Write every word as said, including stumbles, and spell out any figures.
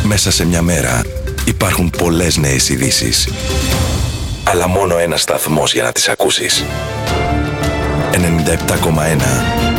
Μέσα σε μια μέρα υπάρχουν πολλές νέες ειδήσεις. Αλλά μόνο ένας σταθμός για να τις ακούσεις. ενενήντα επτά κόμμα ένα